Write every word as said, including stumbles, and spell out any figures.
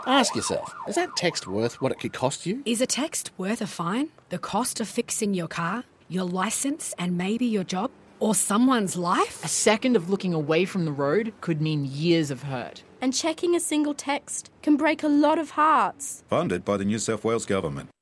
Ask yourself, is that text worth what it could cost you? Is a text worth a fine? The cost of fixing your car, your licence and maybe your job? Or someone's life? A second of looking away from the road could mean years of hurt. And checking a single text can break a lot of hearts. Funded by the New South Wales Government.